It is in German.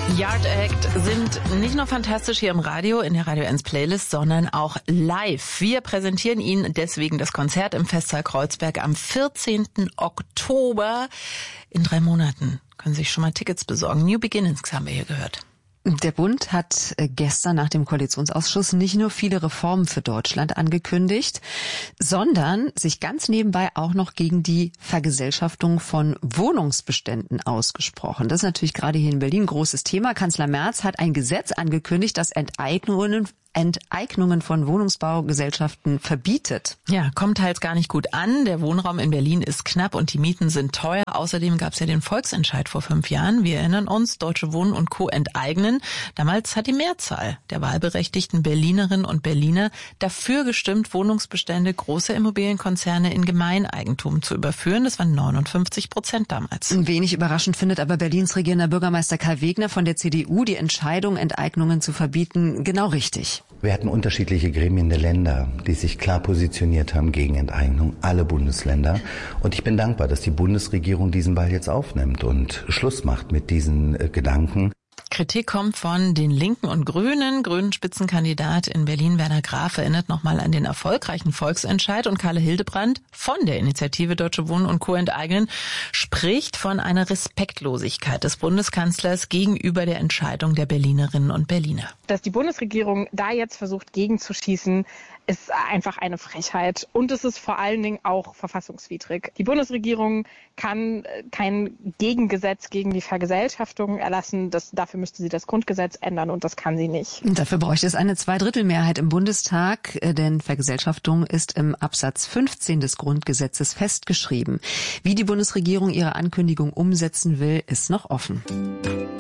Yard Act sind nicht nur fantastisch hier im Radio, in der Radio 1 Playlist, sondern auch live. Wir präsentieren Ihnen deswegen das Konzert im Festsaal Kreuzberg am 14. Oktober. In 3 Monaten können Sie sich schon mal Tickets besorgen. New Beginnings haben wir hier gehört. Der Bund hat gestern nach dem Koalitionsausschuss nicht nur viele Reformen für Deutschland angekündigt, sondern sich ganz nebenbei auch noch gegen die Vergesellschaftung von Wohnungsbeständen ausgesprochen. Das ist natürlich gerade hier in Berlin ein großes Thema. Kanzler Merz hat ein Gesetz angekündigt, das Enteignungen von Wohnungsbaugesellschaften verbietet. Ja, kommt teils gar nicht gut an. Der Wohnraum in Berlin ist knapp und die Mieten sind teuer. Außerdem gab es ja den Volksentscheid vor 5 Jahren. Wir erinnern uns, Deutsche Wohnen und Co. enteignen. Damals hat die Mehrzahl der wahlberechtigten Berlinerinnen und Berliner dafür gestimmt, Wohnungsbestände großer Immobilienkonzerne in Gemeineigentum zu überführen. Das waren 59% damals. Wenig überraschend findet aber Berlins regierender Bürgermeister Kai Wegner von der CDU die Entscheidung, Enteignungen zu verbieten, genau richtig. Wir hatten unterschiedliche Gremien der Länder, die sich klar positioniert haben gegen Enteignung, alle Bundesländer. Und ich bin dankbar, dass die Bundesregierung diesen Ball jetzt aufnimmt und Schluss macht mit diesen Gedanken. Kritik kommt von den Linken und Grünen. Grünen Spitzenkandidat in Berlin, Werner Graf, erinnert nochmal an den erfolgreichen Volksentscheid. Und Karle Hildebrandt von der Initiative Deutsche Wohnen und Co. enteignen spricht von einer Respektlosigkeit des Bundeskanzlers gegenüber der Entscheidung der Berlinerinnen und Berliner. Dass die Bundesregierung da jetzt versucht, gegenzuschießen, ist einfach eine Frechheit und es ist vor allen Dingen auch verfassungswidrig. Die Bundesregierung kann kein Gegengesetz gegen die Vergesellschaftung erlassen. Dafür müsste sie das Grundgesetz ändern und das kann sie nicht. Und dafür bräuchte es eine 2/3-Mehrheit im Bundestag, denn Vergesellschaftung ist im Absatz 15 des Grundgesetzes festgeschrieben. Wie die Bundesregierung ihre Ankündigung umsetzen will, ist noch offen.